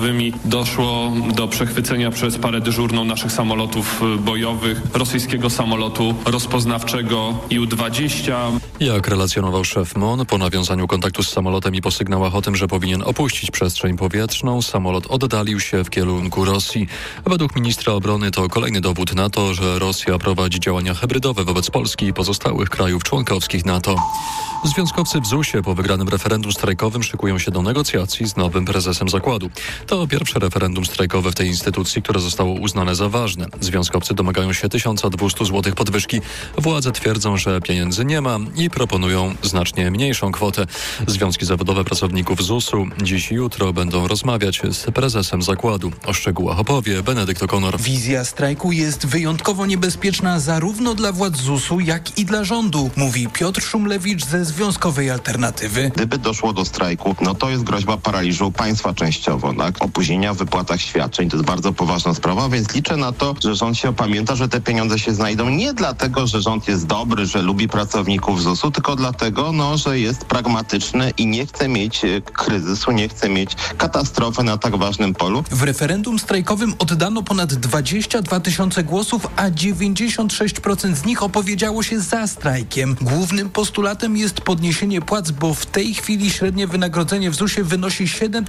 lądowymi doszło do przechwycenia przez parę dyżurną naszych samolotów bojowych rosyjskiego samolotu rozpoznawczego Ił-20. Jak relacjonował szef MON, po nawiązaniu kontaktu z samolotem i po sygnałach o tym, że powinien opuścić przestrzeń powietrzną, samolot oddalił się w kierunku Rosji. Według ministra obrony to kolejny dowód na to, że Rosja prowadzi działania hybrydowe wobec Polski i pozostałych krajów członkowskich NATO. Związkowcy w ZUS-ie po wygranym referendum strajkowym szykują się do negocjacji z nowym prezesem zakładu. To pierwsze referendum strajkowe w tej instytucji, które zostało uznane za ważne. Związkowcy domagają się 1200 zł podwyżki. Władze twierdzą, że pieniędzy nie ma i proponują znacznie mniejszą kwotę. Związki zawodowe pracowników ZUS-u dziś i jutro będą rozmawiać z prezesem zakładu. O szczegółach opowie Benedykt O'Connor. Wizja strajku jest wyjątkowo niebezpieczna zarówno dla władz ZUS-u, jak i dla rządu, mówi Piotr Szumlewicz ze Związkowej Alternatywy. Gdyby doszło do strajku, to jest groźba paraliżu państwa częściowo, tak? Opóźnienia w wypłatach świadczeń to jest bardzo poważna sprawa, więc liczę na to, że rząd się opamięta, że te pieniądze się znajdą nie dlatego, że rząd jest dobry, że lubi pracowników ZUS-u, tylko dlatego, że jest pragmatyczny i nie chce mieć kryzysu, nie chce mieć katastrofy na tak ważnym polu. W referendum strajkowym oddano ponad 22 tysiące głosów, a 96% z nich opowiedziało się za strajkiem. Głównym postulatem jest podniesienie płac, bo w tej chwili średnie wynagrodzenie w ZUS-ie wynosi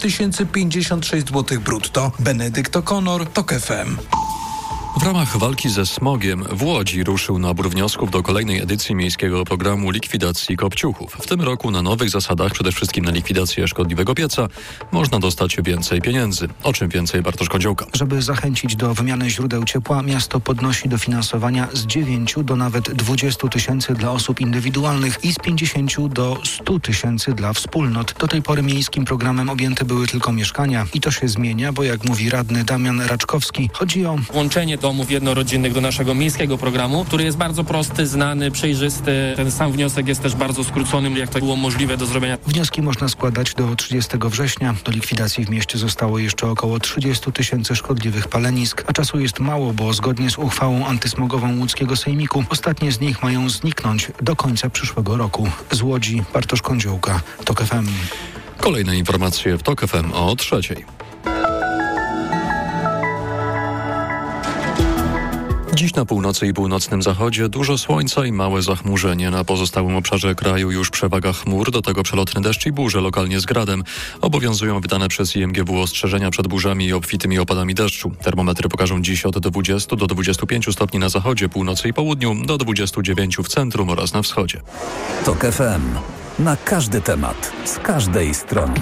7056 zł brutto. Benedykt O'Connor, TOK FM. W ramach walki ze smogiem w Łodzi ruszył nabór wniosków do kolejnej edycji miejskiego programu likwidacji kopciuchów. W tym roku na nowych zasadach, przede wszystkim na likwidację szkodliwego pieca, można dostać więcej pieniędzy. O czym więcej Bartosz Kądziołka. Żeby zachęcić do wymiany źródeł ciepła, miasto podnosi dofinansowania z 9 do nawet 20 tysięcy dla osób indywidualnych i z 50 do 100 tysięcy dla wspólnot. Do tej pory miejskim programem objęte były tylko mieszkania i to się zmienia, bo jak mówi radny Damian Raczkowski, chodzi o łączenie domów jednorodzinnych do naszego miejskiego programu, który jest bardzo prosty, znany, przejrzysty. Ten sam wniosek jest też bardzo skrócony, jak to było możliwe do zrobienia. Wnioski można składać do 30 września. Do likwidacji w mieście zostało jeszcze około 30 tysięcy szkodliwych palenisk, a czasu jest mało, bo zgodnie z uchwałą antysmogową łódzkiego sejmiku ostatnie z nich mają zniknąć do końca przyszłego roku. Z Łodzi Bartosz Kądziołka, TOK FM. Kolejne informacje w TOK FM o 3:00. Dziś na północy i północnym zachodzie dużo słońca i małe zachmurzenie. Na pozostałym obszarze kraju już przewaga chmur, do tego przelotny deszcz i burze, lokalnie z gradem. Obowiązują wydane przez IMGW ostrzeżenia przed burzami i obfitymi opadami deszczu. Termometry pokażą dziś od 20 do 25 stopni na zachodzie, północy i południu, do 29 w centrum oraz na wschodzie. TOK FM. Na każdy temat, z każdej strony.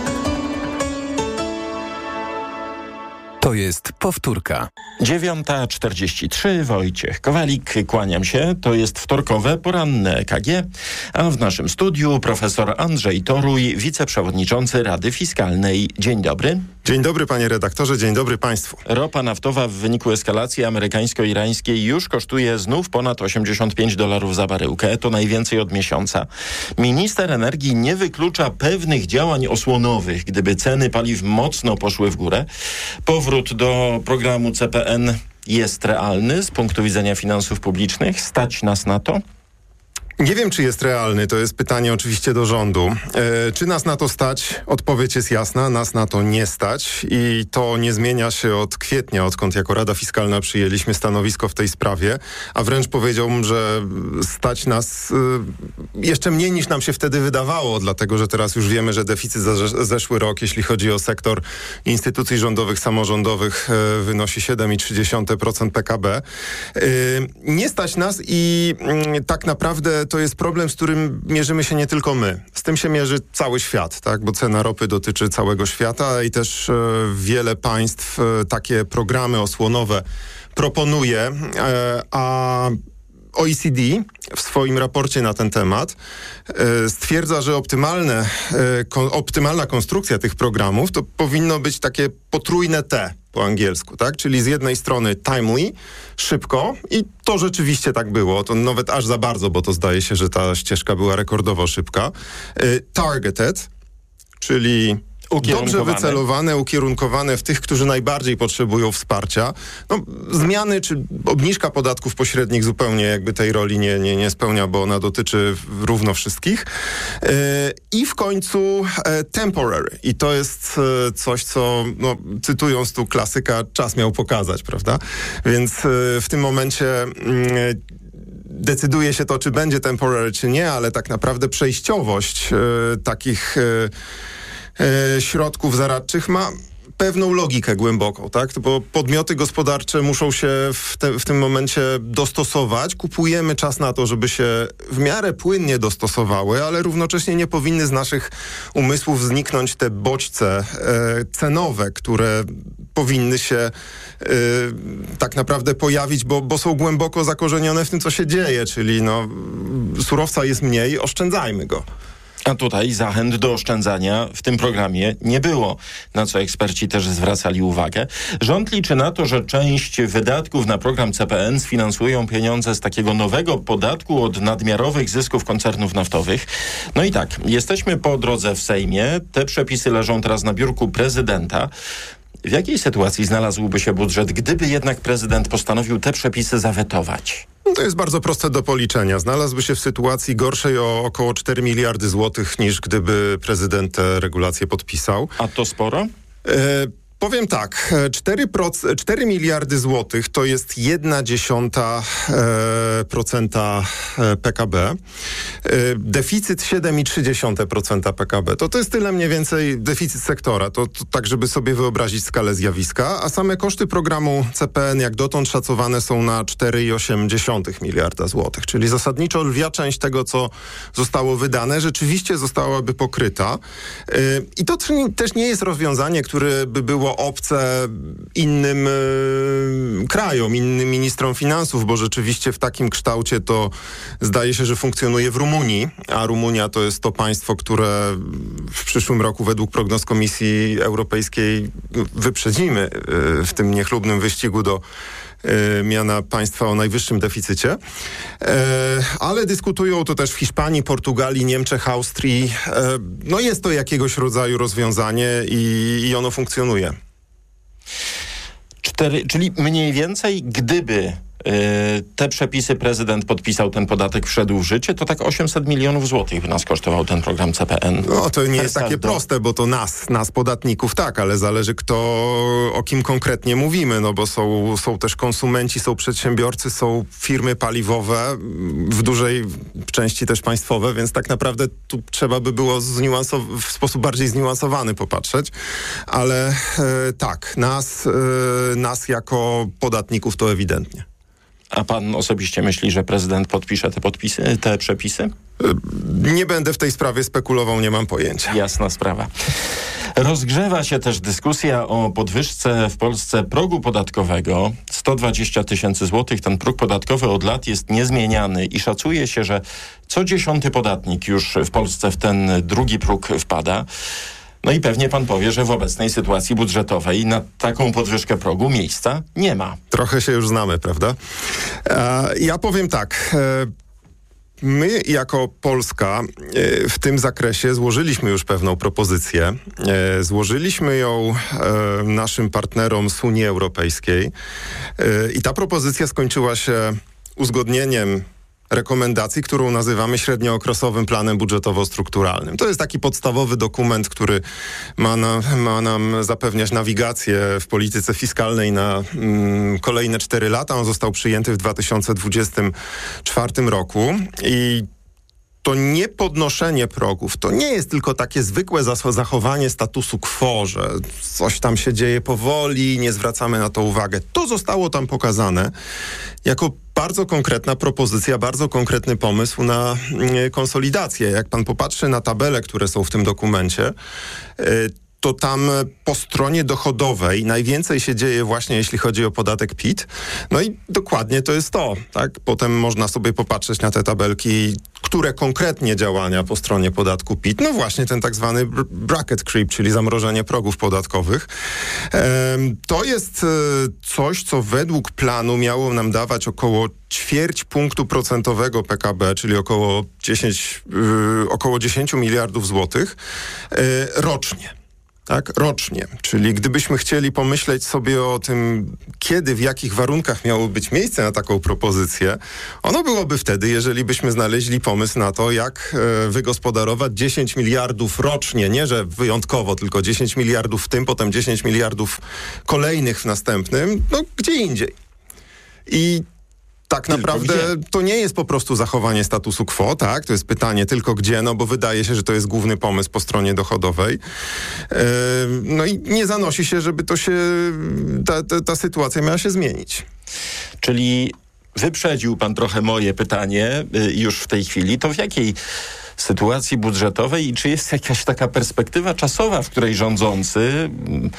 To jest powtórka. 9:43, Wojciech Kowalik, kłaniam się. To jest wtorkowe, poranne EKG, a w naszym studiu profesor Andrzej Toruj, wiceprzewodniczący Rady Fiskalnej. Dzień dobry. Dzień dobry panie redaktorze, dzień dobry państwu. Ropa naftowa w wyniku eskalacji amerykańsko-irańskiej już kosztuje znów ponad $85 za baryłkę. To najwięcej od miesiąca. Minister energii nie wyklucza pewnych działań osłonowych, gdyby ceny paliw mocno poszły w górę. Powrót do programu CPN jest realny z punktu widzenia finansów publicznych? Stać nas na to? Nie wiem, czy jest realny. To jest pytanie oczywiście do rządu. Czy nas na to stać? Odpowiedź jest jasna. Nas na to nie stać i to nie zmienia się od kwietnia, odkąd jako Rada Fiskalna przyjęliśmy stanowisko w tej sprawie, a wręcz powiedziałbym, że stać nas jeszcze mniej niż nam się wtedy wydawało, dlatego że teraz już wiemy, że deficyt za zeszły rok, jeśli chodzi o sektor instytucji rządowych, samorządowych, wynosi 7,3% PKB. Nie stać nas i tak naprawdę to jest problem, z którym mierzymy się nie tylko my. Z tym się mierzy cały świat, tak? Bo cena ropy dotyczy całego świata i też wiele państw takie programy osłonowe proponuje, a OECD w swoim raporcie na ten temat stwierdza, że optymalna konstrukcja tych programów to powinno być takie potrójne T po angielsku, tak? Czyli z jednej strony timely, szybko i to rzeczywiście tak było, to nawet aż za bardzo, bo to zdaje się, że ta ścieżka była rekordowo szybka. Targeted, czyli dobrze wycelowane, ukierunkowane w tych, którzy najbardziej potrzebują wsparcia. No, zmiany czy obniżka podatków pośrednich zupełnie jakby tej roli nie spełnia, bo ona dotyczy równo wszystkich. I w końcu temporary. I to jest coś, co, no, cytując tu klasyka, czas miał pokazać, prawda? Więc w tym momencie decyduje się to, czy będzie temporary, czy nie, ale tak naprawdę przejściowość takich środków zaradczych ma pewną logikę głęboką, tak? Bo podmioty gospodarcze muszą się w tym momencie dostosować. Kupujemy czas na to, żeby się w miarę płynnie dostosowały, ale równocześnie nie powinny z naszych umysłów zniknąć te bodźce cenowe, które powinny się tak naprawdę pojawić, bo są głęboko zakorzenione w tym, co się dzieje, czyli no, surowca jest mniej, oszczędzajmy go. A tutaj zachęt do oszczędzania w tym programie nie było, na co eksperci też zwracali uwagę. Rząd liczy na to, że część wydatków na program CPN sfinansują pieniądze z takiego nowego podatku od nadmiarowych zysków koncernów naftowych. No i tak, jesteśmy po drodze w Sejmie. Te przepisy leżą teraz na biurku prezydenta. W jakiej sytuacji znalazłby się budżet, gdyby jednak prezydent postanowił te przepisy zawetować? No to jest bardzo proste do policzenia. Znalazłby się w sytuacji gorszej o około 4 miliardy złotych, niż gdyby prezydent te regulacje podpisał. A to sporo? Powiem tak, 4 miliardy złotych to jest 0,1% PKB. Deficyt 7,3% PKB. To jest tyle mniej więcej deficyt sektora. To tak, żeby sobie wyobrazić skalę zjawiska. A same koszty programu CPN jak dotąd szacowane są na 4,8 miliarda złotych. Czyli zasadniczo lwia część tego, co zostało wydane, rzeczywiście zostałaby pokryta. I to też nie jest rozwiązanie, które by było obce innym krajom, innym ministrom finansów, bo rzeczywiście w takim kształcie to zdaje się, że funkcjonuje w Rumunii, a Rumunia to jest to państwo, które w przyszłym roku według prognoz Komisji Europejskiej wyprzedzimy w tym niechlubnym wyścigu do miana państwa o najwyższym deficycie. Ale dyskutują to też w Hiszpanii, Portugalii, Niemczech, Austrii. No jest to jakiegoś rodzaju rozwiązanie i ono funkcjonuje. Czyli mniej więcej, gdyby te przepisy prezydent podpisał, ten podatek wszedł w życie, to tak 800 milionów złotych by nas kosztował ten program CPN. No to nie jest takie proste, bo to nas podatników tak, ale zależy o kim konkretnie mówimy, no bo są też konsumenci, są przedsiębiorcy, są firmy paliwowe, w dużej części też państwowe, więc tak naprawdę tu trzeba by było w sposób bardziej zniuansowany popatrzeć, ale tak, nas jako podatników to ewidentnie. A pan osobiście myśli, że prezydent podpisze te przepisy? Nie będę w tej sprawie spekulował, nie mam pojęcia. Jasna sprawa. Rozgrzewa się też dyskusja o podwyżce w Polsce progu podatkowego. 120 tysięcy złotych. Ten próg podatkowy od lat jest niezmieniany i szacuje się, że co 10. podatnik już w Polsce w ten drugi próg wpada. No i pewnie pan powie, że w obecnej sytuacji budżetowej na taką podwyżkę progu miejsca nie ma. Trochę się już znamy, prawda? Ja powiem tak. My jako Polska w tym zakresie złożyliśmy już pewną propozycję. Złożyliśmy ją naszym partnerom z Unii Europejskiej i ta propozycja skończyła się uzgodnieniem rekomendacji, którą nazywamy średniookresowym planem budżetowo-strukturalnym. To jest taki podstawowy dokument, który ma nam zapewniać nawigację w polityce fiskalnej na kolejne 4 lata. On został przyjęty w 2024 roku i to nie podnoszenie progów, to nie jest tylko takie zwykłe zachowanie statusu quo, że coś tam się dzieje powoli, nie zwracamy na to uwagę. To zostało tam pokazane jako bardzo konkretna propozycja, bardzo konkretny pomysł na konsolidację. Jak pan popatrzy na tabele, które są w tym dokumencie, to tam po stronie dochodowej najwięcej się dzieje właśnie jeśli chodzi o podatek PIT. No i dokładnie to jest to, tak? Potem można sobie popatrzeć na te tabelki, które konkretnie działania po stronie podatku PIT. No właśnie ten tak zwany bracket creep, czyli zamrożenie progów podatkowych. To jest coś, co według planu miało nam dawać około 0,25 punktu procentowego PKB, czyli około 10 miliardów złotych rocznie. Tak, rocznie. Czyli gdybyśmy chcieli pomyśleć sobie o tym, kiedy, w jakich warunkach miało być miejsce na taką propozycję, ono byłoby wtedy, jeżeli byśmy znaleźli pomysł na to, jak wygospodarować 10 miliardów rocznie, nie że wyjątkowo, tylko 10 miliardów w tym, potem 10 miliardów kolejnych w następnym, no gdzie indziej. I tak naprawdę to nie jest po prostu zachowanie statusu quo, tak? To jest pytanie tylko gdzie, no bo wydaje się, że to jest główny pomysł po stronie dochodowej. No i nie zanosi się, żeby to się, ta sytuacja miała się zmienić. Czyli wyprzedził pan trochę moje pytanie już w tej chwili. To w jakiej sytuacji budżetowej i czy jest jakaś taka perspektywa czasowa, w której rządzący,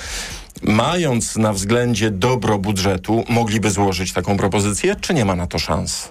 mając na względzie dobro budżetu, mogliby złożyć taką propozycję, czy nie ma na to szans?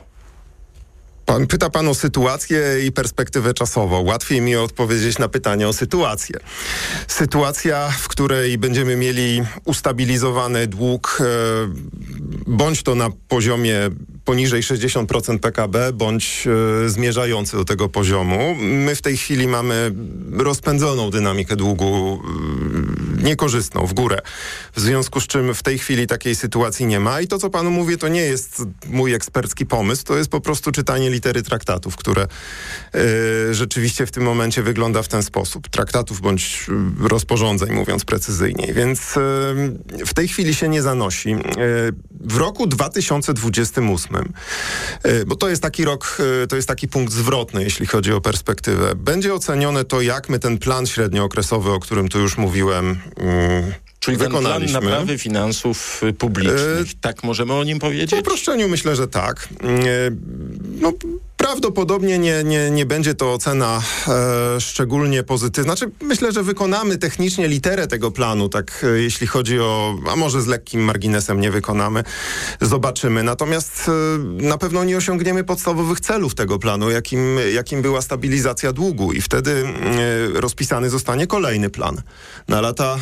Pyta pan o sytuację i perspektywę czasową. Łatwiej mi odpowiedzieć na pytanie o sytuację. Sytuacja, w której będziemy mieli ustabilizowany dług, bądź to na poziomie poniżej 60% PKB, bądź zmierzający do tego poziomu. My w tej chwili mamy rozpędzoną dynamikę długu, niekorzystną, w górę. W związku z czym w tej chwili takiej sytuacji nie ma i to, co panu mówię, to nie jest mój ekspercki pomysł, to jest po prostu czytanie litery traktatów, które rzeczywiście w tym momencie wygląda w ten sposób. Traktatów bądź rozporządzeń, mówiąc precyzyjniej. Więc w tej chwili się nie zanosi. W roku 2028, bo to jest taki rok, to jest taki punkt zwrotny, jeśli chodzi o perspektywę, będzie ocenione to, jak my ten plan średniookresowy, o którym tu już mówiłem, czyli wykonaliśmy. Ten plan naprawy finansów publicznych, tak możemy o nim powiedzieć? W uproszczeniu myślę, że tak. No, prawdopodobnie nie będzie to ocena szczególnie pozytywna. Znaczy, myślę, że wykonamy technicznie literę tego planu, tak jeśli chodzi o, a może z lekkim marginesem nie wykonamy, zobaczymy. Natomiast na pewno nie osiągniemy podstawowych celów tego planu, jakim była stabilizacja długu i wtedy rozpisany zostanie kolejny plan na lata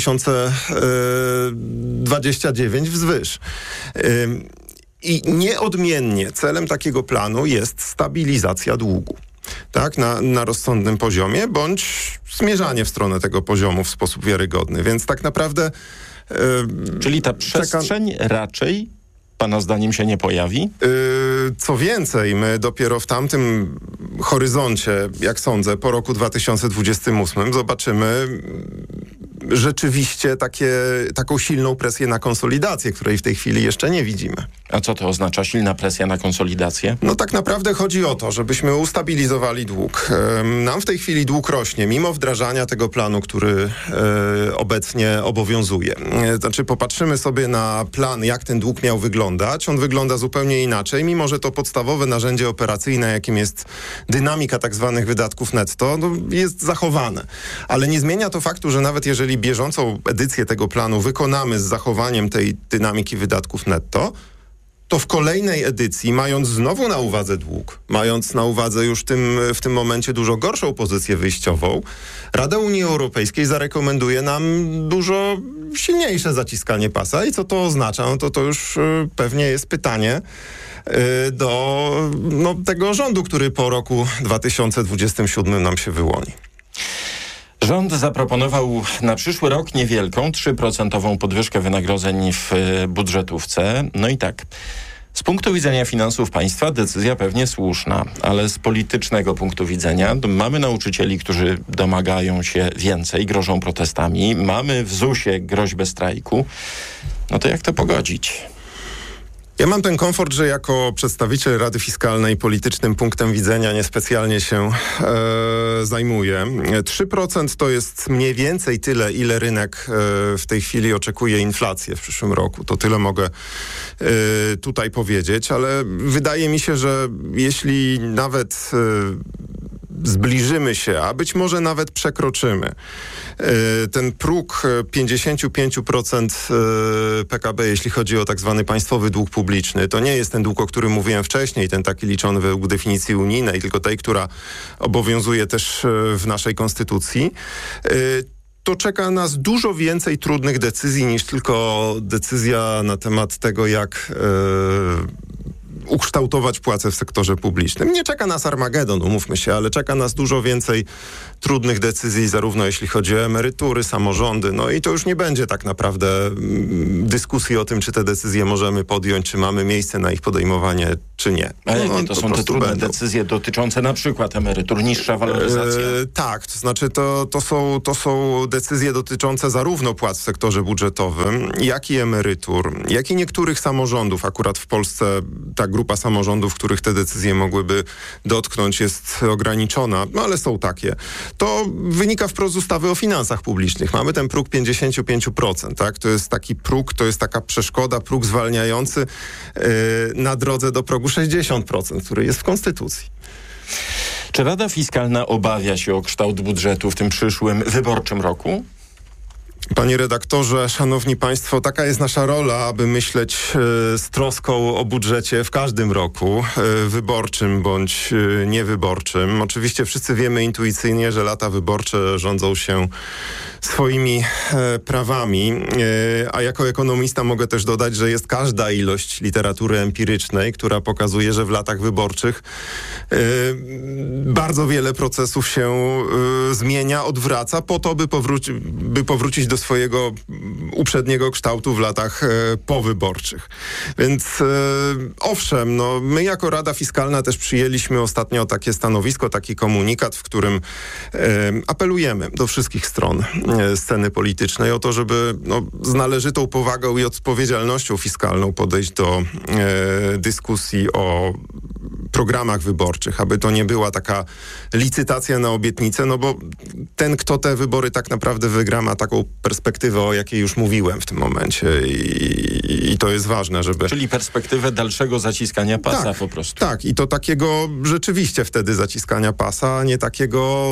2029 wzwyż. I nieodmiennie celem takiego planu jest stabilizacja długu. Tak, na rozsądnym poziomie, bądź zmierzanie w stronę tego poziomu w sposób wiarygodny. Więc tak naprawdę... Czyli ta przestrzeń raczej pana zdaniem się nie pojawi? Co więcej, my dopiero w tamtym horyzoncie, jak sądzę, po roku 2028 zobaczymy rzeczywiście taką silną presję na konsolidację, której w tej chwili jeszcze nie widzimy. A co to oznacza silna presja na konsolidację? No tak naprawdę chodzi o to, żebyśmy ustabilizowali dług. Nam w tej chwili dług rośnie, mimo wdrażania tego planu, który obecnie obowiązuje. Znaczy popatrzymy sobie na plan, jak ten dług miał wyglądać. On wygląda zupełnie inaczej, mimo że to podstawowe narzędzie operacyjne, jakim jest dynamika tak zwanych wydatków netto, no, jest zachowane. Ale nie zmienia to faktu, że nawet jeżeli bieżącą edycję tego planu wykonamy z zachowaniem tej dynamiki wydatków netto, to w kolejnej edycji, mając znowu na uwadze dług, mając na uwadze już w tym momencie dużo gorszą pozycję wyjściową, Rada Unii Europejskiej zarekomenduje nam dużo silniejsze zaciskanie pasa. I co to oznacza? No to już pewnie jest pytanie do tego rządu, który po roku 2027 nam się wyłoni. Rząd zaproponował na przyszły rok niewielką, 3% podwyżkę wynagrodzeń w budżetówce. No i tak, z punktu widzenia finansów państwa decyzja pewnie słuszna, ale z politycznego punktu widzenia mamy nauczycieli, którzy domagają się więcej, grożą protestami. Mamy w ZUS-ie groźbę strajku. No to jak to pogodzić? Ja mam ten komfort, że jako przedstawiciel Rady Fiskalnej politycznym punktem widzenia niespecjalnie się zajmuję. 3% to jest mniej więcej tyle, ile rynek w tej chwili oczekuje inflację w przyszłym roku. To tyle mogę tutaj powiedzieć, ale wydaje mi się, że jeśli nawet zbliżymy się, a być może nawet przekroczymy ten próg 55% PKB, jeśli chodzi o tak zwany państwowy dług publiczny. To nie jest ten dług, o którym mówiłem wcześniej, ten taki liczony według definicji unijnej, tylko tej, która obowiązuje też w naszej konstytucji. To czeka nas dużo więcej trudnych decyzji niż tylko decyzja na temat tego, jak ukształtować płace w sektorze publicznym. Nie czeka nas Armagedon, umówmy się, ale czeka nas dużo więcej trudnych decyzji, zarówno jeśli chodzi o emerytury, samorządy. No i to już nie będzie tak naprawdę dyskusji o tym, czy te decyzje możemy podjąć, czy mamy miejsce na ich podejmowanie, czy nie. Ale jakie to są te trudne decyzje dotyczące na przykład emerytur, niższa waloryzacja? Tak, to znaczy to są decyzje dotyczące zarówno płac w sektorze budżetowym, jak i emerytur, jak i niektórych samorządów. Akurat w Polsce ta grupa samorządów, których te decyzje mogłyby dotknąć, jest ograniczona, no ale są takie. To wynika wprost z ustawy o finansach publicznych. Mamy ten próg 55%, tak? To jest taki próg, to jest taka przeszkoda, próg zwalniający na drodze do progu 60%, który jest w Konstytucji. Czy Rada Fiskalna obawia się o kształt budżetu w tym przyszłym wyborczym roku? Panie redaktorze, szanowni państwo, taka jest nasza rola, aby myśleć z troską o budżecie w każdym roku, wyborczym bądź niewyborczym. Oczywiście wszyscy wiemy intuicyjnie, że lata wyborcze rządzą się swoimi prawami, a jako ekonomista mogę też dodać, że jest każda ilość literatury empirycznej, która pokazuje, że w latach wyborczych bardzo wiele procesów się zmienia, odwraca po to, by powrócić do swojego uprzedniego kształtu w latach powyborczych. Więc owszem, no, my jako Rada Fiskalna też przyjęliśmy ostatnio takie stanowisko, taki komunikat, w którym apelujemy do wszystkich stron sceny politycznej o to, żeby z należytą powagą i odpowiedzialnością fiskalną podejść do dyskusji o programach wyborczych, aby to nie była taka licytacja na obietnice, no bo ten, kto te wybory tak naprawdę wygra, ma taką perspektywę, o jakiej już mówiłem w tym momencie i to jest ważne, żeby... Czyli perspektywę dalszego zaciskania pasa po prostu. Tak, i to takiego rzeczywiście wtedy zaciskania pasa, a nie takiego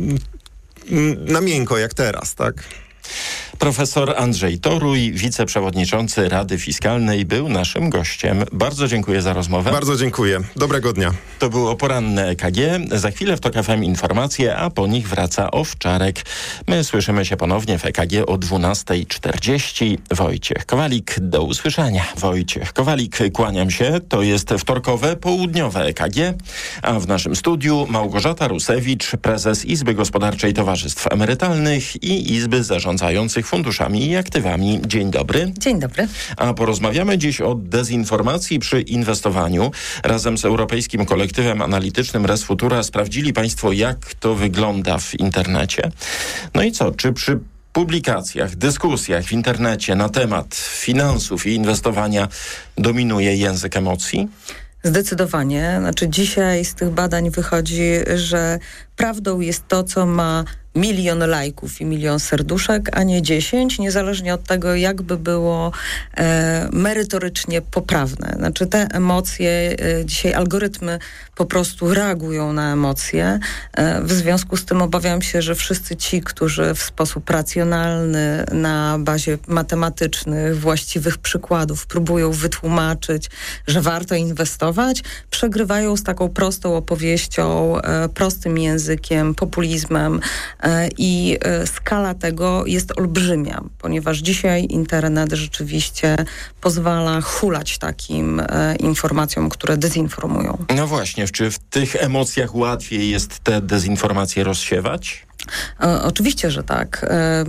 na miękko jak teraz, tak? Profesor Andrzej Toruj, wiceprzewodniczący Rady Fiskalnej, był naszym gościem. Bardzo dziękuję za rozmowę. Bardzo dziękuję. Dobrego dnia. To było poranne EKG. Za chwilę w TOK FM informacje, a po nich wraca Owczarek. My słyszymy się ponownie w EKG o 12:40. Wojciech Kowalik, do usłyszenia. Wojciech Kowalik, kłaniam się. To jest wtorkowe, południowe EKG, a w naszym studiu Małgorzata Rusewicz, prezes Izby Gospodarczej Towarzystw Emerytalnych i Izby Zarządzających Funduszami i Aktywami. Dzień dobry. Dzień dobry. A porozmawiamy dziś o dezinformacji przy inwestowaniu. Razem z Europejskim Kolektywem Analitycznym Res Futura sprawdzili Państwo, jak to wygląda w internecie. No i co? Czy przy publikacjach, dyskusjach w internecie na temat finansów i inwestowania dominuje język emocji? Zdecydowanie. Znaczy dzisiaj z tych badań wychodzi, że prawdą jest to, co ma 1 000 000 lajków i 1 000 000 serduszek, a nie 10, niezależnie od tego, jakby było merytorycznie poprawne. Znaczy te emocje, dzisiaj algorytmy po prostu reagują na emocje. W związku z tym obawiam się, że wszyscy ci, którzy w sposób racjonalny, na bazie matematycznych, właściwych przykładów próbują wytłumaczyć, że warto inwestować, przegrywają z taką prostą opowieścią, prostym językiem, populizmem, i skala tego jest olbrzymia, ponieważ dzisiaj internet rzeczywiście pozwala hulać takim informacjom, które dezinformują. No właśnie, czy w tych emocjach łatwiej jest te dezinformacje rozsiewać? Oczywiście, że tak.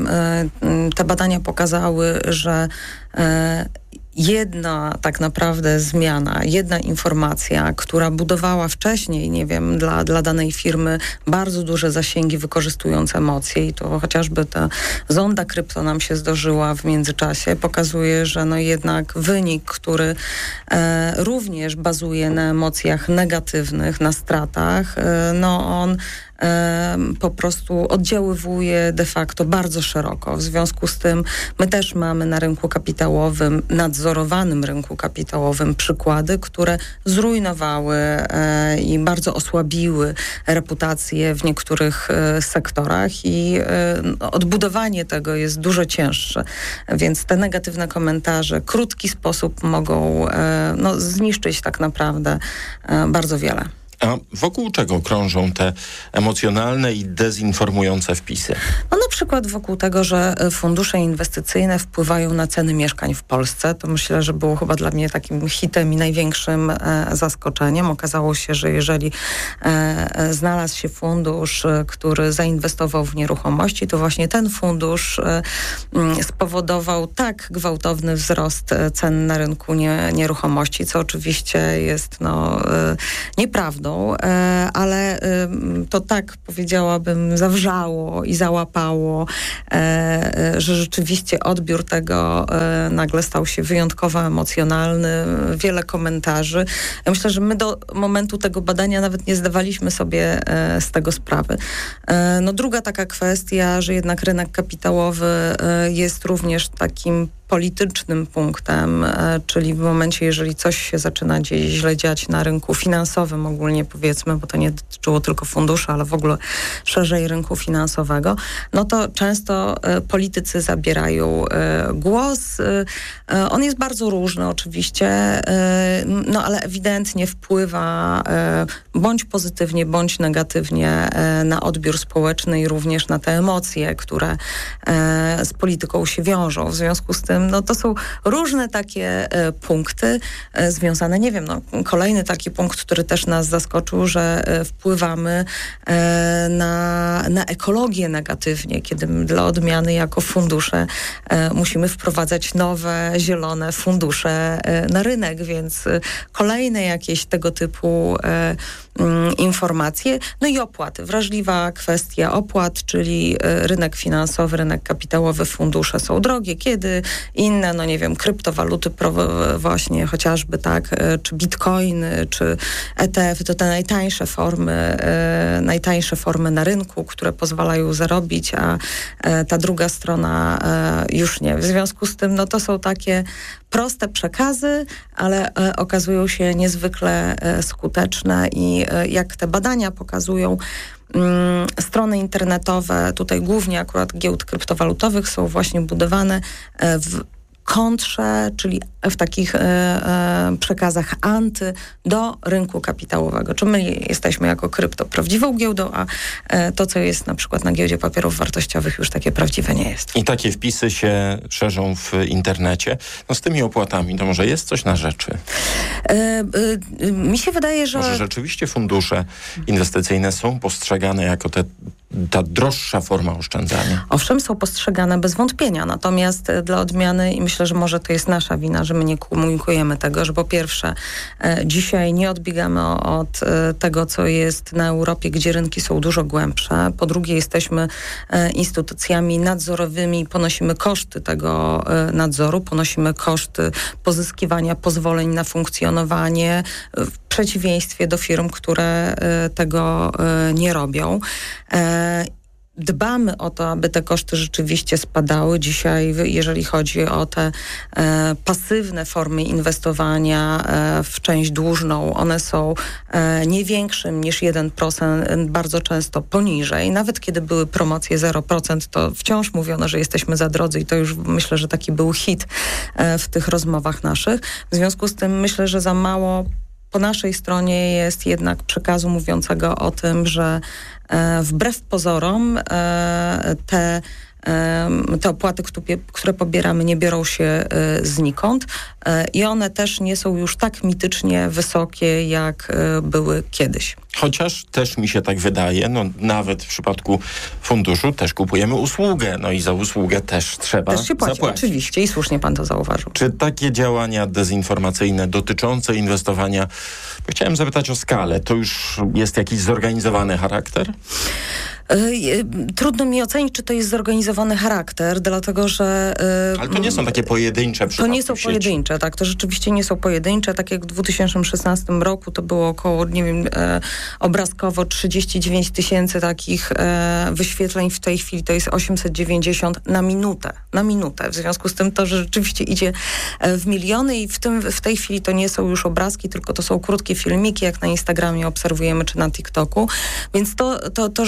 Te badania pokazały, że jedna tak naprawdę zmiana, jedna informacja, która budowała wcześniej, nie wiem, dla danej firmy bardzo duże zasięgi wykorzystując emocje i to chociażby ta zonda krypto nam się zdarzyła w międzyczasie, pokazuje, że no jednak wynik, który również bazuje na emocjach negatywnych, na stratach, no on po prostu oddziaływuje de facto bardzo szeroko. W związku z tym my też mamy na rynku kapitałowym, nadzorowanym rynku kapitałowym przykłady, które zrujnowały i bardzo osłabiły reputację w niektórych sektorach i odbudowanie tego jest dużo cięższe. Więc te negatywne komentarze w krótki sposób mogą zniszczyć tak naprawdę bardzo wiele. A wokół czego krążą te emocjonalne i dezinformujące wpisy? No na przykład wokół tego, że fundusze inwestycyjne wpływają na ceny mieszkań w Polsce. To myślę, że było chyba dla mnie takim hitem i największym zaskoczeniem. Okazało się, że jeżeli znalazł się fundusz, który zainwestował w nieruchomości, to właśnie ten fundusz spowodował tak gwałtowny wzrost cen na rynku nieruchomości, co oczywiście jest nieprawdą, ale to tak, powiedziałabym, zawrzało i załapało, że rzeczywiście odbiór tego nagle stał się wyjątkowo emocjonalny, wiele komentarzy. Ja myślę, że my do momentu tego badania nawet nie zdawaliśmy sobie z tego sprawy. Druga taka kwestia, że jednak rynek kapitałowy jest również takim politycznym punktem, czyli w momencie, jeżeli coś się zaczyna źle dziać na rynku finansowym ogólnie, powiedzmy, bo to nie dotyczyło tylko funduszy, ale w ogóle szerzej rynku finansowego, no to często politycy zabierają głos. On jest bardzo różny oczywiście, ale ewidentnie wpływa bądź pozytywnie, bądź negatywnie na odbiór społeczny i również na te emocje, które z polityką się wiążą. W związku z tym to są różne takie punkty związane, nie wiem, kolejny taki punkt, który też nas zaskoczył, że wpływamy na ekologię negatywnie, kiedy dla odmiany jako fundusze musimy wprowadzać nowe, zielone fundusze na rynek, więc kolejne jakieś tego typu informacje. No i opłaty. Wrażliwa kwestia opłat, czyli rynek finansowy, rynek kapitałowy, fundusze są drogie. Kiedy inne, kryptowaluty właśnie chociażby, tak, czy bitcoiny, czy ETF, to te najtańsze formy na rynku, które pozwalają zarobić, a ta druga strona już nie. W związku z tym, to są takie proste przekazy, ale okazują się niezwykle skuteczne i jak te badania pokazują, strony internetowe, tutaj głównie akurat giełd kryptowalutowych, są właśnie budowane w kontrze, czyli w takich przekazach anty do rynku kapitałowego. Czy my jesteśmy jako krypto prawdziwą giełdą, a to, co jest na przykład na giełdzie papierów wartościowych, już takie prawdziwe nie jest. I takie wpisy się szerzą w internecie. Z tymi opłatami to może jest coś na rzeczy? Mi się wydaje, że... Może rzeczywiście fundusze inwestycyjne są postrzegane jako ta droższa forma oszczędzania? Owszem, są postrzegane bez wątpienia, natomiast dla odmiany, i myślę, że może to jest nasza wina, że my nie komunikujemy tego, że po pierwsze dzisiaj nie odbiegamy od tego, co jest na Europie, gdzie rynki są dużo głębsze. Po drugie, jesteśmy instytucjami nadzorowymi, ponosimy koszty tego nadzoru, ponosimy koszty pozyskiwania pozwoleń na funkcjonowanie, w przeciwieństwie do firm, które tego nie robią. Dbamy o to, aby te koszty rzeczywiście spadały. Dzisiaj, jeżeli chodzi o te pasywne formy inwestowania w część dłużną, one są nie większym niż 1%, bardzo często poniżej. Nawet kiedy były promocje 0%, to wciąż mówiono, że jesteśmy za drodzy i to już myślę, że taki był hit w tych rozmowach naszych. W związku z tym myślę, że za mało po naszej stronie jest jednak przekazu mówiącego o tym, że wbrew pozorom te opłaty, które pobieramy, nie biorą się znikąd i one też nie są już tak mitycznie wysokie, jak były kiedyś. Chociaż też mi się tak wydaje, nawet w przypadku funduszu też kupujemy usługę, i za usługę też trzeba też się płaci, zapłacić. Oczywiście, i słusznie pan to zauważył. Czy takie działania dezinformacyjne dotyczące inwestowania, chciałem zapytać o skalę, to już jest jakiś zorganizowany charakter? Trudno mi ocenić, czy to jest zorganizowany charakter, dlatego że... Ale to nie są takie pojedyncze przypadki. To nie są pojedyncze, tak. To rzeczywiście nie są pojedyncze. Tak jak w 2016 roku to było około, obrazkowo 39 000 takich wyświetleń. W tej chwili to jest 890 na minutę. W związku z tym to, że rzeczywiście idzie w miliony i w tej chwili to nie są już obrazki, tylko to są krótkie filmiki, jak na Instagramie obserwujemy, czy na TikToku. Więc to rzeczywiście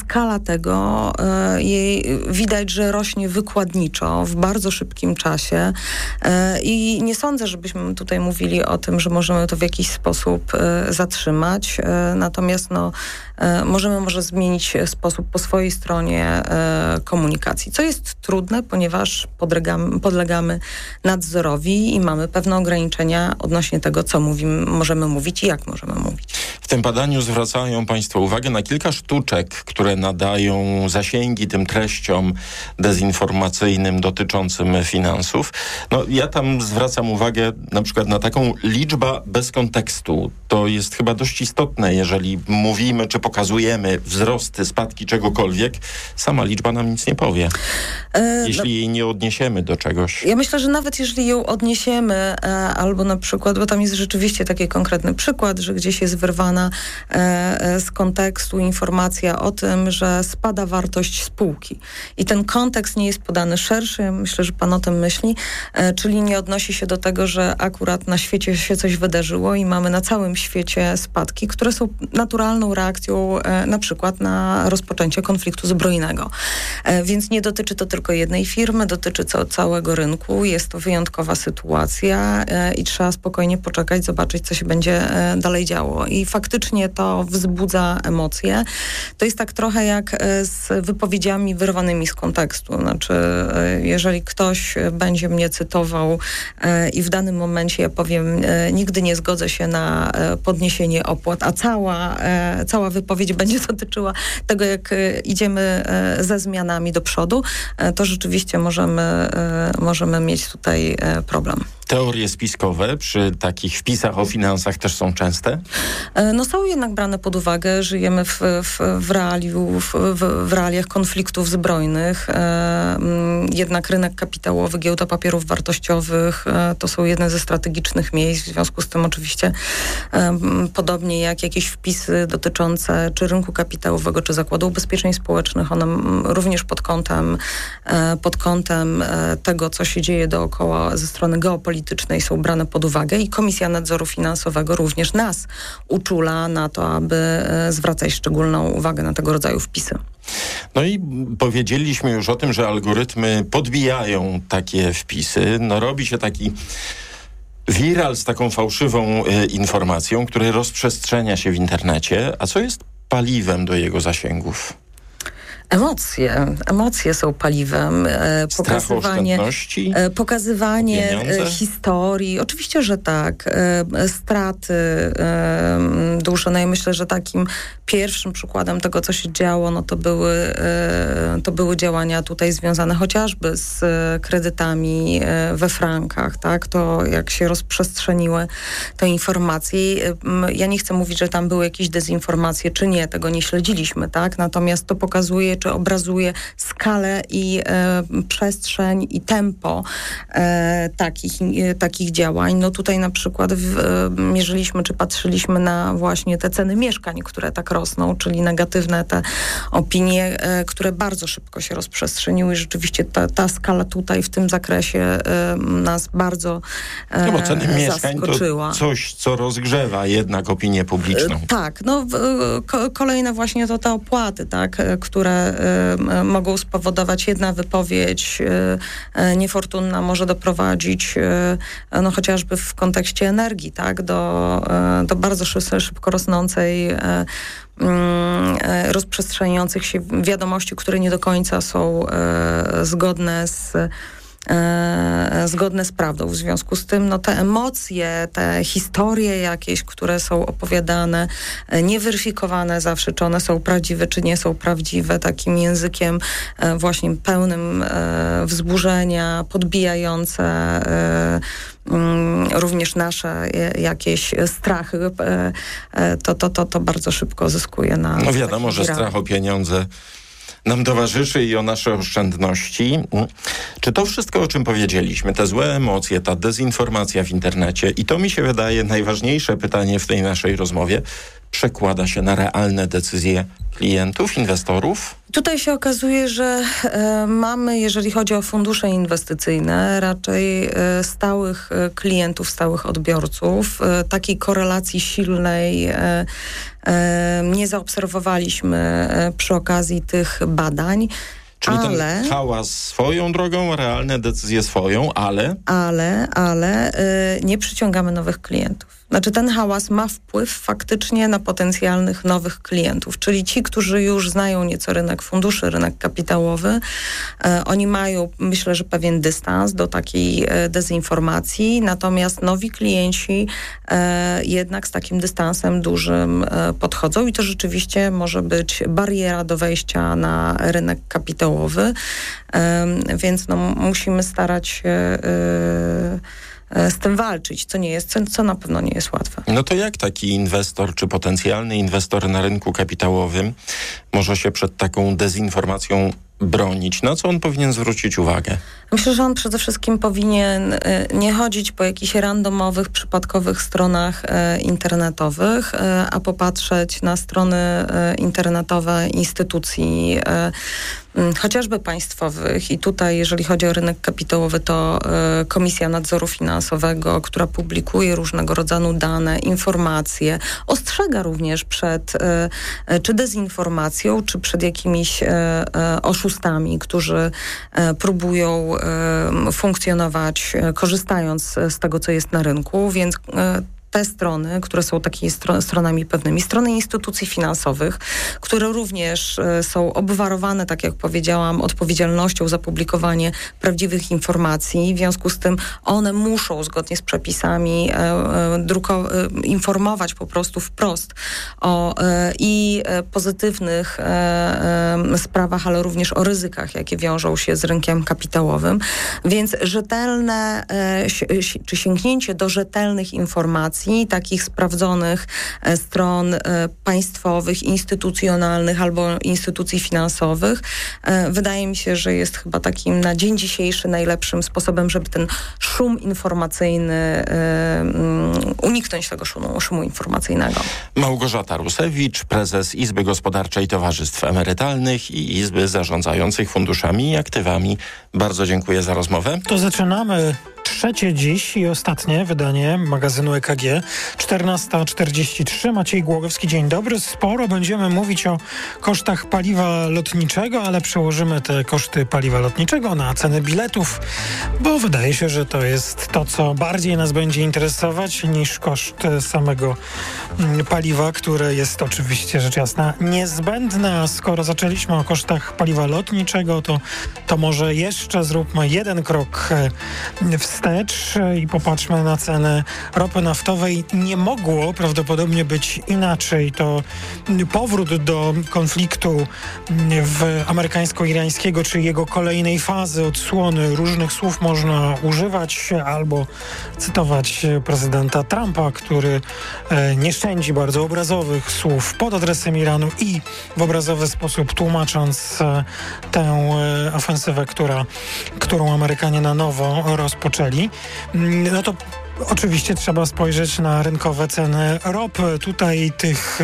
skala tego jej widać, że rośnie wykładniczo w bardzo szybkim czasie i nie sądzę, żebyśmy tutaj mówili o tym, że możemy to w jakiś sposób zatrzymać. Natomiast możemy może zmienić sposób po swojej stronie komunikacji, co jest trudne, ponieważ podlegamy nadzorowi i mamy pewne ograniczenia odnośnie tego, co możemy mówić i jak możemy mówić. W tym badaniu zwracają Państwo uwagę na kilka sztuczek, które nadają zasięgi tym treściom dezinformacyjnym dotyczącym finansów. Ja tam zwracam uwagę na przykład na taką liczba bez kontekstu. To jest chyba dość istotne, jeżeli mówimy czy pokazujemy wzrosty, spadki czegokolwiek, sama liczba nam nic nie powie. Jeśli jej nie odniesiemy do czegoś. Ja myślę, że nawet jeżeli ją odniesiemy, albo na przykład, bo tam jest rzeczywiście taki konkretny przykład, że gdzieś jest wyrwana z kontekstu informacja o tym, że spada wartość spółki. I ten kontekst nie jest podany szerszy, myślę, że pan o tym myśli, czyli nie odnosi się do tego, że akurat na świecie się coś wydarzyło i mamy na całym świecie spadki, które są naturalną reakcją na przykład na rozpoczęcie konfliktu zbrojnego. Więc nie dotyczy to tylko jednej firmy, dotyczy całego rynku. Jest to wyjątkowa sytuacja i trzeba spokojnie poczekać, zobaczyć, co się będzie dalej działo. I faktycznie to wzbudza emocje. To jest tak trochę jak z wypowiedziami wyrwanymi z kontekstu. Znaczy, jeżeli ktoś będzie mnie cytował i w danym momencie ja powiem, nigdy nie zgodzę się na podniesienie opłat, a cała wypowiedź będzie dotyczyła tego, jak idziemy ze zmianami do przodu, to rzeczywiście możemy mieć tutaj problem. Teorie spiskowe przy takich wpisach o finansach też są częste? Są jednak brane pod uwagę. Żyjemy w realiach konfliktów zbrojnych. Jednak rynek kapitałowy, giełda papierów wartościowych to są jedne ze strategicznych miejsc. W związku z tym oczywiście podobnie jak jakieś wpisy dotyczące czy rynku kapitałowego, czy Zakładu Ubezpieczeń Społecznych, one również pod kątem tego, co się dzieje dookoła ze strony geopolitycznej są brane pod uwagę i Komisja Nadzoru Finansowego również nas uczula na to, aby zwracać szczególną uwagę na tego rodzaju wpisy. I powiedzieliśmy już o tym, że algorytmy podbijają takie wpisy. Robi się taki wiral z taką fałszywą informacją, która rozprzestrzenia się w internecie. A co jest paliwem do jego zasięgów? Emocje są paliwem. Pokazywanie historii. Oczywiście, że tak. Straty dusze. Ja myślę, że takim pierwszym przykładem tego, co się działo, to były działania tutaj związane chociażby z kredytami we frankach, tak? To jak się rozprzestrzeniły te informacje. Ja nie chcę mówić, że tam były jakieś dezinformacje, czy nie. Tego nie śledziliśmy, tak? Natomiast to pokazuje, czy obrazuje skalę i przestrzeń i tempo takich działań. Tutaj na przykład mierzyliśmy, czy patrzyliśmy na właśnie te ceny mieszkań, które tak rosną, czyli negatywne te opinie, które bardzo szybko się rozprzestrzeniły i rzeczywiście ta skala tutaj w tym zakresie nas bardzo bo ceny mieszkań zaskoczyła. To coś, co rozgrzewa jednak opinię publiczną. Tak, kolejne właśnie to te opłaty, tak, które mogą spowodować jedna wypowiedź niefortunna może doprowadzić chociażby w kontekście energii, tak, do bardzo szybko rosnącej rozprzestrzeniających się wiadomości, które nie do końca są zgodne z prawdą. W związku z tym te emocje, te historie jakieś, które są opowiadane, nieweryfikowane zawsze, czy one są prawdziwe, czy nie są prawdziwe, takim językiem właśnie pełnym wzburzenia, podbijające również nasze jakieś strachy, to bardzo szybko zyskuje na wiadomo, że strach o pieniądze nam towarzyszy i o nasze oszczędności. Czy to wszystko, o czym powiedzieliśmy, te złe emocje, ta dezinformacja w internecie i to mi się wydaje najważniejsze pytanie w tej naszej rozmowie, przekłada się na realne decyzje klientów, inwestorów? Tutaj się okazuje, że mamy, jeżeli chodzi o fundusze inwestycyjne, raczej stałych klientów, stałych odbiorców. Takiej korelacji silnej nie zaobserwowaliśmy przy okazji tych badań. Czyli ten hałas swoją drogą, realne decyzje swoją, ale nie przyciągamy nowych klientów. Znaczy ten hałas ma wpływ faktycznie na potencjalnych nowych klientów, czyli ci, którzy już znają nieco rynek funduszy, rynek kapitałowy, oni mają, myślę, że pewien dystans do takiej dezinformacji, natomiast nowi klienci jednak z takim dystansem dużym podchodzą i to rzeczywiście może być bariera do wejścia na rynek kapitałowy, więc musimy starać się z tym walczyć, co na pewno nie jest łatwe. No to jak taki inwestor, czy potencjalny inwestor na rynku kapitałowym może się przed taką dezinformacją bronić? Na co on powinien zwrócić uwagę? Myślę, że on przede wszystkim powinien nie chodzić po jakichś randomowych, przypadkowych stronach internetowych, a popatrzeć na strony internetowe instytucji chociażby państwowych i tutaj, jeżeli chodzi o rynek kapitałowy, to Komisja Nadzoru Finansowego, która publikuje różnego rodzaju dane, informacje, ostrzega również przed czy dezinformacją, czy przed jakimiś oszustami, którzy próbują funkcjonować, korzystając z tego, co jest na rynku, więc te strony, które są takimi stronami pewnymi, strony instytucji finansowych, które również są obwarowane, tak jak powiedziałam, odpowiedzialnością za publikowanie prawdziwych informacji. W związku z tym one muszą zgodnie z przepisami informować po prostu wprost o i pozytywnych sprawach, ale również o ryzykach, jakie wiążą się z rynkiem kapitałowym. Więc rzetelne, czy sięgnięcie do rzetelnych informacji, takich sprawdzonych stron państwowych, instytucjonalnych albo instytucji finansowych. Wydaje mi się, że jest chyba takim na dzień dzisiejszy najlepszym sposobem, żeby ten szum informacyjny, uniknąć tego szumu informacyjnego. Małgorzata Rusewicz, prezes Izby Gospodarczej Towarzystw Emerytalnych i Izby Zarządzających Funduszami i Aktywami. Bardzo dziękuję za rozmowę. To zaczynamy trzecie dziś i ostatnie wydanie magazynu EKG. 14:43. Maciej Głogowski, dzień dobry. Sporo będziemy mówić o kosztach paliwa lotniczego, ale przełożymy te koszty paliwa lotniczego na ceny biletów, bo wydaje się, że to jest to, co bardziej nas będzie interesować niż koszt samego paliwa, które jest oczywiście rzecz jasna niezbędne. A skoro zaczęliśmy o kosztach paliwa lotniczego, to może jeszcze zróbmy jeden krok wstecz i popatrzmy na cenę ropy naftowej. Nie mogło prawdopodobnie być inaczej. To powrót do konfliktu amerykańsko-irańskiego, czy jego kolejnej fazy, odsłony. Różnych słów można używać albo cytować prezydenta Trumpa, który nie szczędzi bardzo obrazowych słów pod adresem Iranu i w obrazowy sposób tłumacząc tę ofensywę, którą Amerykanie na nowo rozpoczęli. No to oczywiście trzeba spojrzeć na rynkowe ceny ropy. Tutaj tych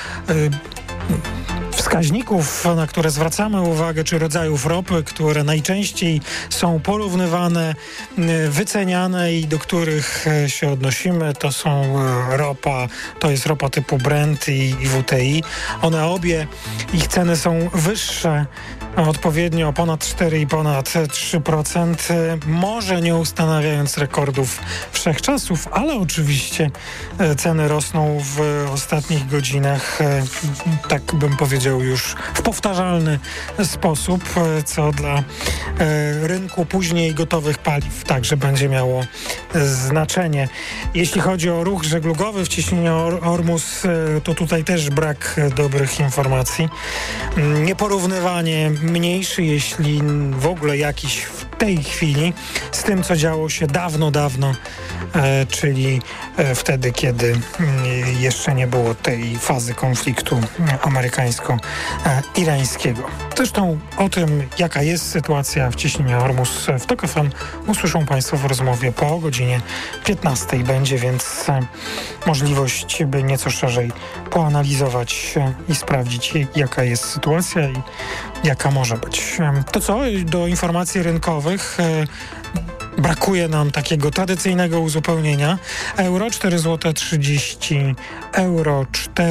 wskaźników, na które zwracamy uwagę, czy rodzajów ropy, które najczęściej są porównywane, wyceniane i do których się odnosimy, to jest ropa typu Brent i WTI. One obie, ich ceny są wyższe odpowiednio o ponad 4 i ponad 3%, może nie ustanawiając rekordów wszechczasów, ale oczywiście ceny rosną w ostatnich godzinach, tak bym powiedział, już w powtarzalny sposób, co dla rynku później gotowych paliw także będzie miało znaczenie. Jeśli chodzi o ruch żeglugowy w cieśninie Ormus, to tutaj też brak dobrych informacji. Nieporównywanie mniejszy, jeśli w ogóle jakiś w tej chwili z tym, co działo się dawno, czyli wtedy, kiedy jeszcze nie było tej fazy konfliktu amerykańsko-irańskiego. Zresztą o tym, jaka jest sytuacja w cieśninie Ormus w TOK FM, usłyszą Państwo w rozmowie po godzinie 15. Będzie więc możliwość, by nieco szerzej poanalizować i sprawdzić, jaka jest sytuacja i jaka może być. To co? Do informacji rynkowych brakuje nam takiego tradycyjnego uzupełnienia. Euro 4,30 euro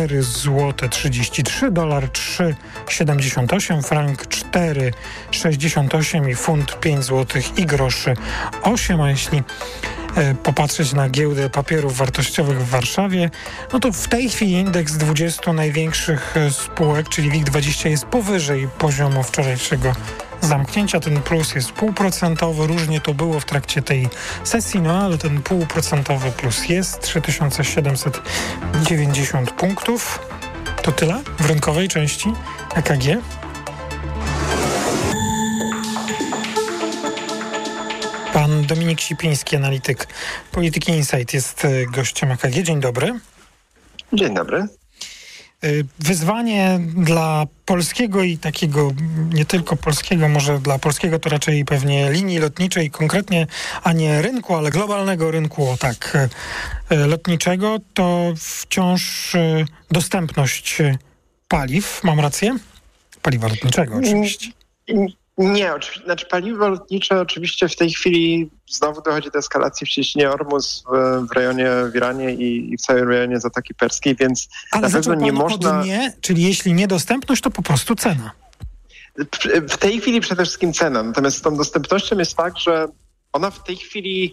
4,33 dolar 3,78, frank 4,68 i funt 5 zł i groszy 8, a jeśli popatrzeć na giełdę papierów wartościowych w Warszawie, no to w tej chwili indeks 20 największych spółek, czyli WIG20, jest powyżej poziomu wczorajszego zamknięcia. Ten plus jest 0,5%. Różnie to było w trakcie tej sesji, no ale ten 0,5% plus jest 3790 punktów. To tyle w rynkowej części EKG. Pan Dominik Sipiński, analityk Polityki Insight, jest gościem EKG. Dzień dobry. Dzień dobry. Wyzwanie dla polskiego i takiego nie tylko polskiego, może dla polskiego to raczej pewnie linii lotniczej konkretnie, a nie rynku, ale globalnego rynku, lotniczego, to wciąż dostępność paliw. Mam rację? Paliwa lotniczego oczywiście. Nie, znaczy paliwo lotnicze oczywiście w tej chwili znowu dochodzi do eskalacji w cieśninie Ormus w rejonie w Iranie i w całym rejonie Zatoki Perskiej, więc ale na pewno nie można... od nie, czyli jeśli niedostępność, to po prostu cena. W tej chwili przede wszystkim cena, natomiast z tą dostępnością jest tak, że ona w tej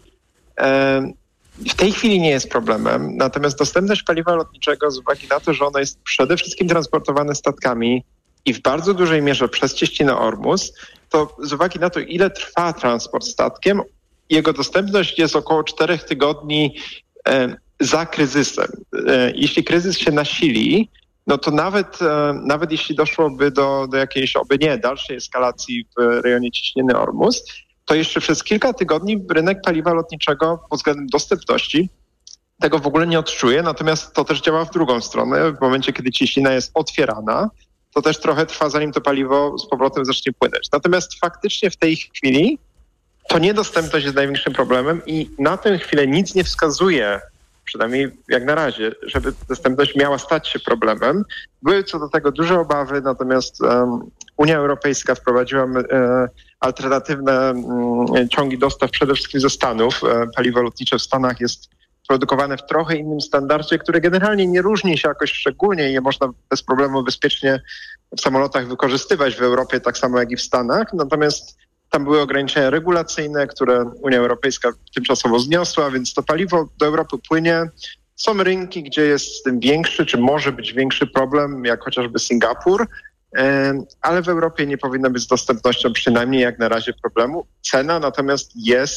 chwili nie jest problemem, natomiast dostępność paliwa lotniczego z uwagi na to, że ono jest przede wszystkim transportowane statkami i w bardzo dużej mierze przez cieśninę Ormus, to z uwagi na to, ile trwa transport statkiem, jego dostępność jest około 4 tygodni za kryzysem. Jeśli kryzys się nasili, no to nawet jeśli doszłoby do jakiejś, oby nie, dalszej eskalacji w rejonie cieśniny Ormus, to jeszcze przez kilka tygodni rynek paliwa lotniczego pod względem dostępności tego w ogóle nie odczuje, natomiast to też działa w drugą stronę. W momencie, kiedy cieśnina jest otwierana, to też trochę trwa, zanim to paliwo z powrotem zacznie płynąć. Natomiast faktycznie w tej chwili to niedostępność jest największym problemem i na tę chwilę nic nie wskazuje, przynajmniej jak na razie, żeby dostępność miała stać się problemem. Były co do tego duże obawy, natomiast Unia Europejska wprowadziła alternatywne ciągi dostaw przede wszystkim ze Stanów. Paliwo lotnicze w Stanach jest produkowane w trochę innym standardzie, który generalnie nie różni się jakoś szczególnie i je można bez problemu bezpiecznie w samolotach wykorzystywać w Europie, tak samo jak i w Stanach. Natomiast tam były ograniczenia regulacyjne, które Unia Europejska tymczasowo zniosła, więc to paliwo do Europy płynie. Są rynki, gdzie jest z tym większy, czy może być większy problem, jak chociażby Singapur, ale w Europie nie powinno być z dostępnością przynajmniej jak na razie problemu. Cena natomiast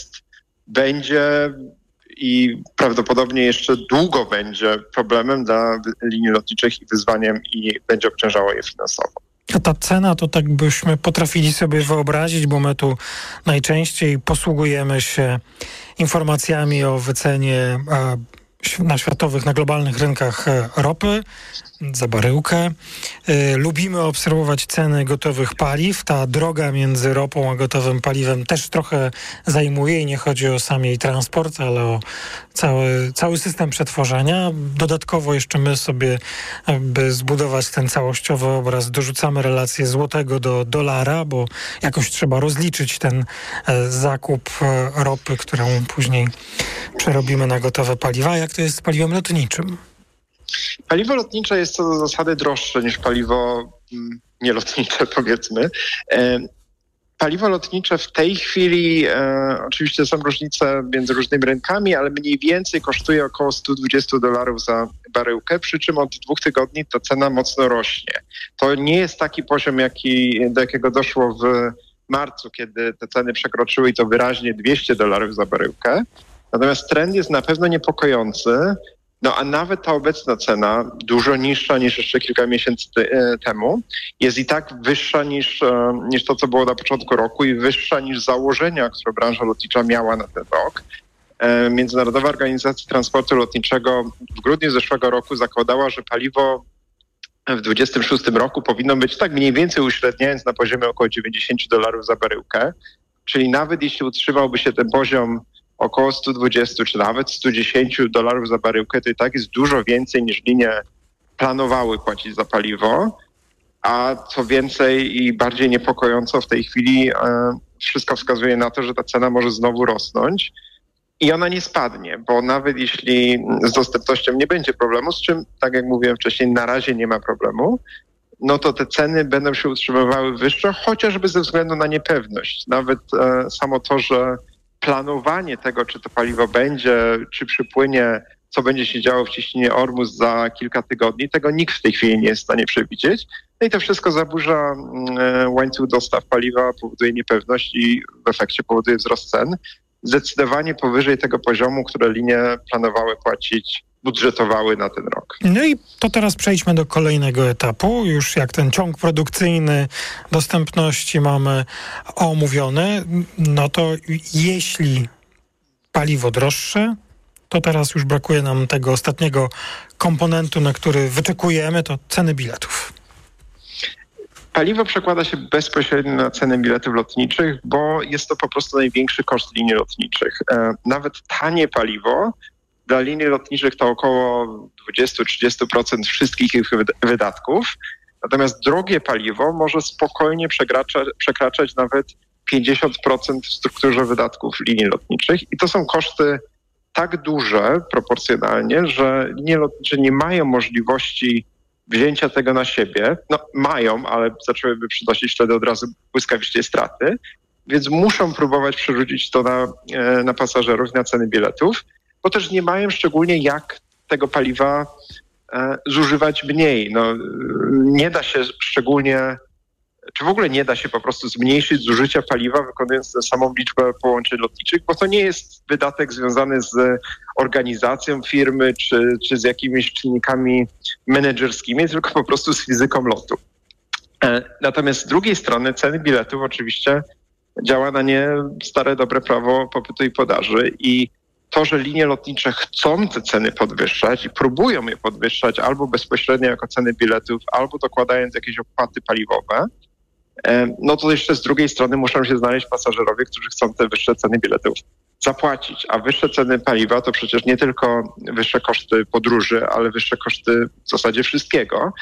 będzie i prawdopodobnie jeszcze długo będzie problemem dla linii lotniczych i wyzwaniem i będzie obciążało je finansowo. A ta cena to tak byśmy potrafili sobie wyobrazić, bo my tu najczęściej posługujemy się informacjami o wycenie na światowych, na globalnych rynkach ropy za baryłkę. Lubimy obserwować ceny gotowych paliw. Ta droga między ropą a gotowym paliwem też trochę zajmuje i nie chodzi o sam jej transport, ale o cały system przetworzenia. Dodatkowo jeszcze my sobie, by zbudować ten całościowy obraz, dorzucamy relację złotego do dolara, bo jakoś trzeba rozliczyć ten zakup ropy, którą później przerobimy na gotowe paliwa. Jak to jest z paliwem lotniczym? Paliwo lotnicze jest co do zasady droższe niż paliwo nielotnicze, powiedzmy. Paliwo lotnicze w tej chwili, oczywiście są różnice między różnymi rynkami, ale mniej więcej kosztuje około $120 za baryłkę, przy czym od 2 tygodni ta cena mocno rośnie. To nie jest taki poziom, do jakiego doszło w marcu, kiedy te ceny przekroczyły i to wyraźnie $200 za baryłkę. Natomiast trend jest na pewno niepokojący. No a nawet ta obecna cena, dużo niższa niż jeszcze kilka miesięcy temu, jest i tak wyższa niż to, co było na początku roku i wyższa niż założenia, które branża lotnicza miała na ten rok. Międzynarodowa Organizacja Transportu Lotniczego w grudniu zeszłego roku zakładała, że paliwo w 2026 roku powinno być tak mniej więcej uśredniając na poziomie około $90 za baryłkę. Czyli nawet jeśli utrzymałby się ten poziom około 120 czy nawet $110 za baryłkę, to i tak jest dużo więcej niż linie planowały płacić za paliwo. A co więcej i bardziej niepokojąco w tej chwili wszystko wskazuje na to, że ta cena może znowu rosnąć. I ona nie spadnie, bo nawet jeśli z dostępnością nie będzie problemu, z czym, tak jak mówiłem wcześniej, na razie nie ma problemu, no to te ceny będą się utrzymywały wyższe, chociażby ze względu na niepewność. Nawet samo to, że planowanie tego, czy to paliwo będzie, czy przypłynie, co będzie się działo w cieśninie Ormus za kilka tygodni, tego nikt w tej chwili nie jest w stanie przewidzieć. No i to wszystko zaburza łańcuch dostaw paliwa, powoduje niepewność i w efekcie powoduje wzrost cen. Zdecydowanie powyżej tego poziomu, które linie planowały płacić, budżetowały na ten rok. No i to teraz przejdźmy do kolejnego etapu. Już jak ten ciąg produkcyjny dostępności mamy omówiony, no to jeśli paliwo droższe, to teraz już brakuje nam tego ostatniego komponentu, na który wyczekujemy, to ceny biletów. Paliwo przekłada się bezpośrednio na cenę biletów lotniczych, bo jest to po prostu największy koszt linii lotniczych. Nawet tanie paliwo dla linii lotniczych to około 20-30% wszystkich ich wydatków. Natomiast drogie paliwo może spokojnie przekraczać nawet 50% w strukturze wydatków linii lotniczych. I to są koszty tak duże proporcjonalnie, że linie lotnicze nie mają możliwości wzięcia tego na siebie. No mają, ale zaczęłyby przynosić wtedy od razu błyskawicznie straty, więc muszą próbować przerzucić to na pasażerów, na ceny biletów, bo też nie mają szczególnie jak tego paliwa zużywać mniej. No, nie da się szczególnie, czy w ogóle nie da się po prostu zmniejszyć zużycia paliwa, wykonując tę samą liczbę połączeń lotniczych, bo to nie jest wydatek związany z organizacją firmy czy z jakimiś czynnikami menedżerskimi, tylko po prostu z fizyką lotu. Natomiast z drugiej strony ceny biletów oczywiście działa na nie stare dobre prawo popytu i podaży i to, że linie lotnicze chcą te ceny podwyższać i próbują je podwyższać albo bezpośrednio jako ceny biletów, albo dokładając jakieś opłaty paliwowe, no to jeszcze z drugiej strony muszą się znaleźć pasażerowie, którzy chcą te wyższe ceny biletów zapłacić. A wyższe ceny paliwa to przecież nie tylko wyższe koszty podróży, ale wyższe koszty w zasadzie wszystkiego.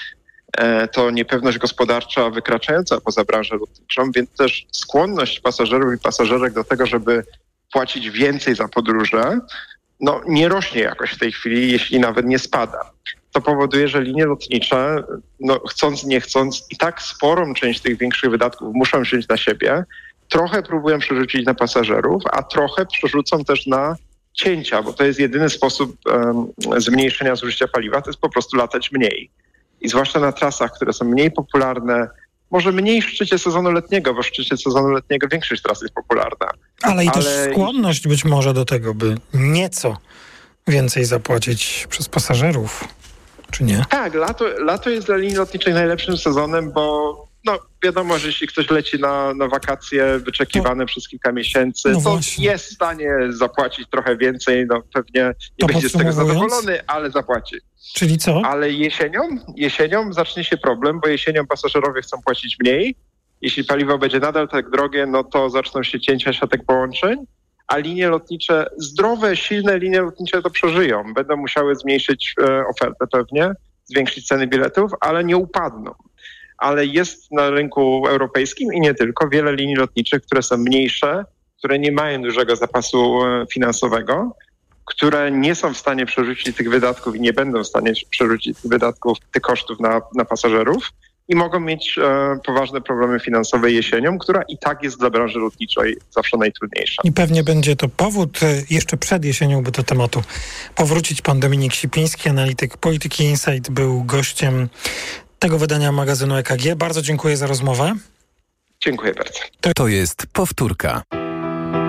To niepewność gospodarcza wykraczająca poza branżę lotniczą, więc też skłonność pasażerów i pasażerek do tego, żeby płacić więcej za podróże, no nie rośnie jakoś w tej chwili, jeśli nawet nie spada. To powoduje, że linie lotnicze, no chcąc, nie chcąc, i tak sporą część tych większych wydatków muszą wziąć na siebie. Trochę próbują przerzucić na pasażerów, a trochę przerzucą też na cięcia, bo to jest jedyny sposób zmniejszenia zużycia paliwa, to jest po prostu latać mniej. I zwłaszcza na trasach, które są mniej popularne, może mniej w szczycie sezonu letniego, bo w szczycie sezonu letniego większość tras jest popularna. Ale i też skłonność być może do tego, by nieco więcej zapłacić przez pasażerów, czy nie? Tak, lato jest dla linii lotniczej najlepszym sezonem, bo no wiadomo, że jeśli ktoś leci na wakacje wyczekiwane przez kilka miesięcy, to jest w stanie zapłacić trochę więcej, no pewnie nie będzie z tego zadowolony, ale zapłaci. Czyli co? Ale jesienią zacznie się problem, bo jesienią pasażerowie chcą płacić mniej. Jeśli paliwo będzie nadal tak drogie, no to zaczną się cięcia siatek połączeń, a linie lotnicze, zdrowe, silne linie lotnicze to przeżyją. Będą musiały zmniejszyć ofertę pewnie, zwiększyć ceny biletów, ale nie upadną. Ale jest na rynku europejskim i nie tylko wiele linii lotniczych, które są mniejsze, które nie mają dużego zapasu finansowego, które nie są w stanie przerzucić tych wydatków i nie będą w stanie przerzucić tych wydatków, tych kosztów na pasażerów i mogą mieć poważne problemy finansowe jesienią, która i tak jest dla branży lotniczej zawsze najtrudniejsza. I pewnie będzie to powód jeszcze przed jesienią, by do tematu powrócić. Pan Dominik Sipiński, analityk Polityki Insight, był gościem tego wydania magazynu EKG. Bardzo dziękuję za rozmowę. Dziękuję bardzo. To jest powtórka.